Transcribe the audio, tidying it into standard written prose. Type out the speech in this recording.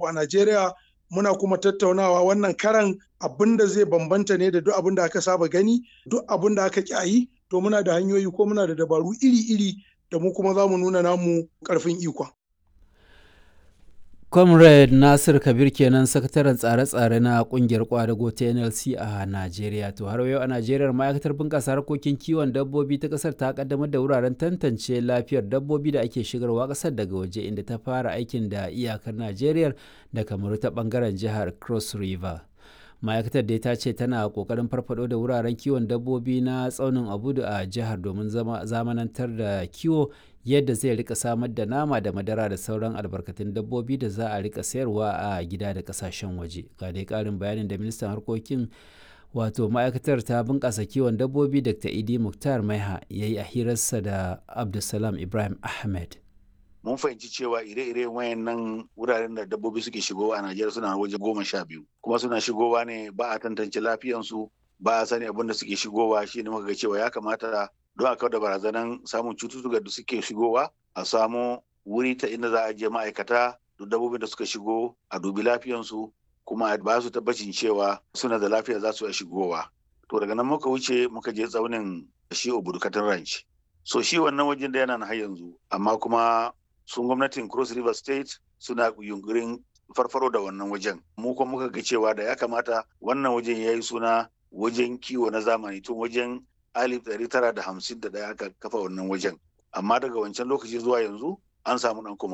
abu a Najeriya muna kuma tattaunawa wannan karan abin da zai bambanta ne da duk abin da aka saba gani, duk abin da aka ƙyayi, to muna da hanyoyi ko muna da dabaru iri-iri da mu kuma za mu nuna namu ƙarfin ikon. Comrade Nasir Kabir kenan, sakataren tsare-tsare na kungiyar kwadago ta NLC a Najeriya. To har yau a Najeriya ma'aikatar bunƙasa harkokin kiwon dabbobi ta ƙasar ta kaddamar da wuraren tantance lafiyar dabbobi da ake shigarwa ƙasar daga waje, inda ta fara aikin da iyakar Najeriya da Kamaru ta ɓangaren jihar Cross River. Ma'aikatar dai ta ce tana ƙoƙarin farfado da wuraren kiwon dabbobi na tsaunin Abudu a jihar domin zamanantar da kiwo yadda zai rika samar da nama da madara da sauran albarkatun dabbobi da za a rika sayarwa a gida da kasashen waje. Ga dai karin bayanin da ministan harkokin wato ma'aikatar ta bunƙasa kiwon dabbobi Dr. Idi Muktar Maiha ya yi a hirarsa da Abdulsalam Ibrahim Ahmed. Mun fahimci cewa ire-iren wayannan wuraren da dabbobi suke shigowa a Najeriya suna waje 12 kuma suna shigowa ne ba a tantance lafiyansu, ba a sani abin da suke shigowa. Shi ne muka ga cewa ya kamata don a kawar da barazanan samun cututtuka da suke shigowa a samu wuri ta inda za a je ma'aikata duk dabbobin da suka shigo a dubi lafiyansu kuma a ba su tabbacin cewa suna da lafiya za su iya shigowa. To daga nan muka wuce muka je tsaunin shi Obudu Cattle Ranch. So shi wannan wajen da yana na har yanzu, amma kuma sun gwamnatin Cross River State suna yunkurin farfaro da wannan wajen. Mu kuma muka ga cewa da ya kamata wannan wajen ya yi suna wajen kiwo na zamani tun wajen 1951 aka kafa wannan wajen, amma daga wancan lokaci zuwa yanzu an samu ɗan